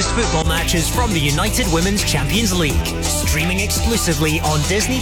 latest football matches from the United Women's Champions League. Streaming exclusively on Disney+.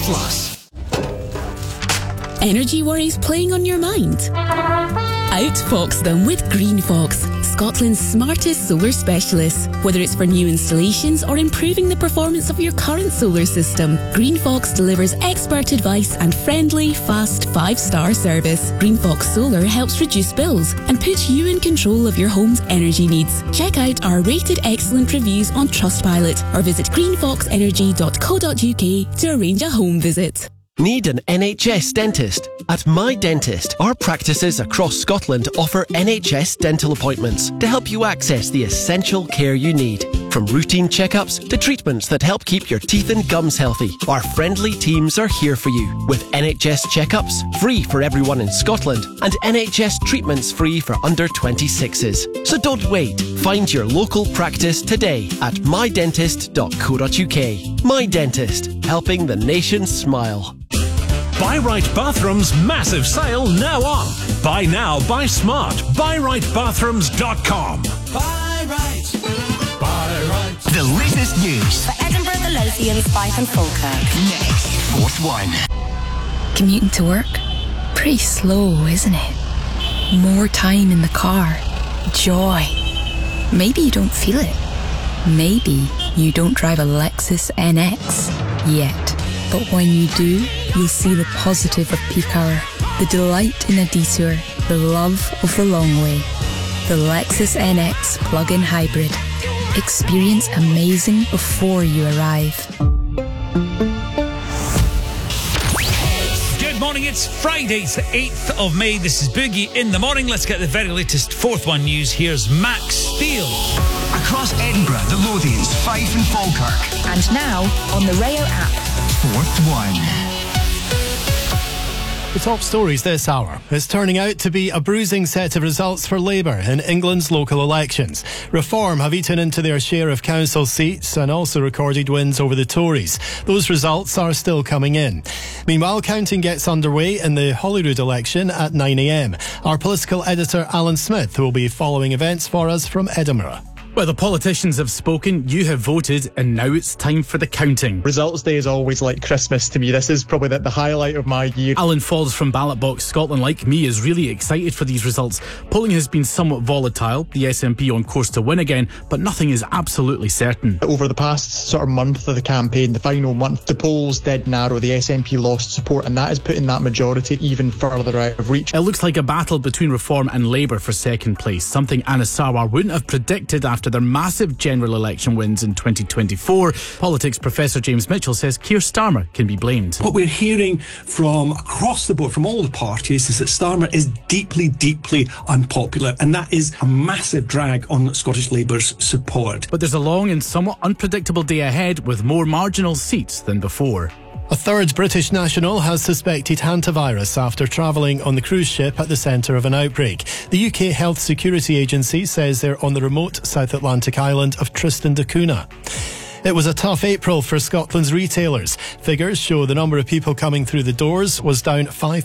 Energy worries playing on your mind? Outfox them with GreenFox, Scotland's smartest solar specialists. Whether it's for new installations or improving the performance of your current solar system, GreenFox delivers expert advice and friendly, fast 5-star service. GreenFox Solar helps reduce bills and puts you in control of your home's energy needs. Check out our rated excellent reviews on Trustpilot or visit greenfoxenergy.co.uk to arrange a home visit. Need an NHS dentist? At My Dentist, our practices across Scotland offer NHS dental appointments to help you access the essential care you need. From routine checkups to treatments that help keep your teeth and gums healthy, our friendly teams are here for you. With NHS checkups free for everyone in Scotland and NHS treatments free for under 26s. So don't wait. Find your local practice today at mydentist.co.uk. My Dentist, helping the nation smile. Buy Right Bathrooms massive sale now on. Buy now, buy smart. BuyRightBathrooms.com. Buy right. Buy right. The latest news for Edinburgh, the Lothians, Fife and Falkirk. Next, Fourth One. Commuting to work? Pretty slow, isn't it? More time in the car. Joy. Maybe you don't feel it. Maybe you don't drive a Lexus NX yet. But when you do, you'll see the positive of peak hour, the delight in a detour, the love of the long way. The Lexus NX plug-in hybrid. Experience amazing before you arrive. Good morning, it's Friday, it's the 8th of May. This is Boogie in the Morning. Let's get the very latest Fourth One news. Here's Max Steele. Across Edinburgh, the Lothians, Fife and Falkirk. And now on the Rayo app. Fourth One. The top stories this hour. It's turning out to be a bruising set of results for Labour in England's local elections. Reform have eaten into their share of council seats and also recorded wins over the Tories. Those results are still coming in. Meanwhile, counting gets underway in the Holyrood election at 9 a.m. Our political editor Alan Smith will be following events for us from Edinburgh. Well, the politicians have spoken, you have voted, and now it's time for the counting. Results day is always like Christmas to me. This is probably the highlight of my year. Alan Falls from Ballot Box Scotland, like me, is really excited for these results. Polling has been somewhat volatile, the SNP on course to win again, but nothing is absolutely certain. Over the past sort of month of the campaign, the final month, the polls did narrow, the SNP lost support, and that is putting that majority even further out of reach. It looks like a battle between Reform and Labour for second place, something Anna Sawar wouldn't have predicted after their massive general election wins in 2024. Politics professor James Mitchell says Keir Starmer can be blamed. What we're hearing from across the board, from all the parties, is that Starmer is deeply, deeply unpopular, and that is a massive drag on Scottish Labour's support. But there's a long and somewhat unpredictable day ahead with more marginal seats than before. A third British national has suspected hantavirus after travelling on the cruise ship at the centre of an outbreak. The UK Health Security Agency says they're on the remote South Atlantic island of Tristan da Cunha. It was a tough April for Scotland's retailers. Figures show the number of people coming through the doors was down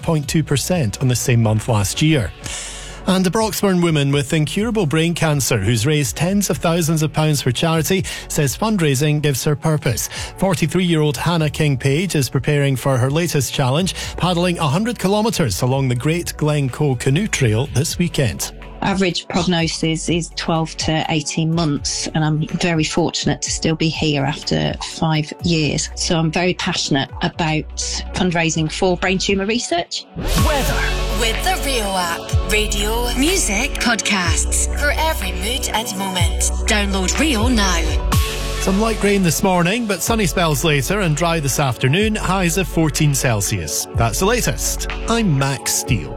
5.2% on the same month last year. And a Broxburn woman with incurable brain cancer who's raised tens of thousands of pounds for charity says fundraising gives her purpose. 43-year-old Hannah King-Page is preparing for her latest challenge, paddling 100 kilometres along the Great Glencoe Canoe Trail this weekend. Average prognosis is 12 to 18 months, and I'm very fortunate to still be here after 5 years. So I'm very passionate about fundraising for brain tumour research. Weather. With the Rio app. Radio, music, podcasts. For every mood and moment. Download Rio now. Some light rain this morning, but sunny spells later and dry this afternoon, highs of 14 Celsius. That's the latest. I'm Max Steele.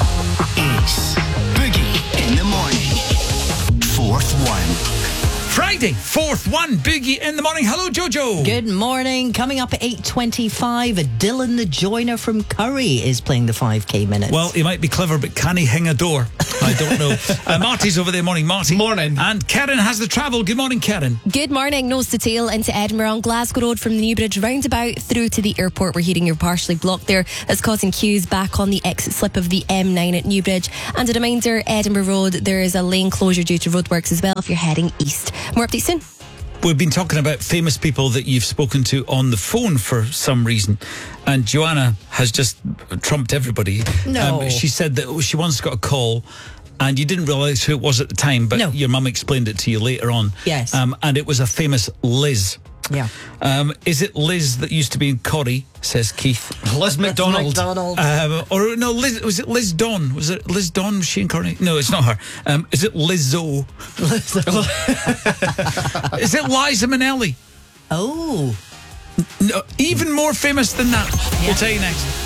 It's Boogie in the Morning. Fourth One. Friday, 4th one, Boogie in the morning. Hello, Jojo. Good morning. Coming up at 8:25, Dylan the Joiner from Curry is playing the 5K minutes. Well, he might be clever, but can he hang a door? I don't know. Marty's over there. Morning, Marty. Morning. And Karen has the travel. Good morning, Karen. Good morning. Nose to tail into Edinburgh on Glasgow Road from the Newbridge roundabout through to the airport. We're hearing you're partially blocked there. That's causing queues back on the exit slip of the M9 at Newbridge. And a reminder, Edinburgh Road, there is a lane closure due to roadworks as well if you're heading east. More updates soon. We've been talking about famous people that you've spoken to on the phone for some reason. And Joanna has just trumped everybody. No. She said that she once got a call and you didn't realise who it was at the time, but your mum explained it to you later on. Yes. And it was a famous Liz. Yeah. Is it Liz that used to be in Corrie, says Keith? Liz McDonald. Or no, Liz, was it Liz Dawn? Was it Liz Dawn? Was she in Corrie? No, it's not her. Is it Lizzo? Is it Liza Minnelli? Oh. No, even more famous than that. Yeah. We'll tell you next.